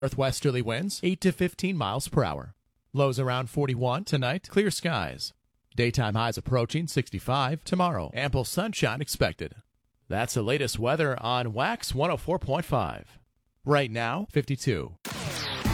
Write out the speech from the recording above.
Northwesterly winds 8 to 15 miles per hour. Lows around 41 tonight, clear skies. Daytime highs approaching 65 tomorrow. Ample sunshine expected. That's the latest weather on Wax 104.5. Right now, 52.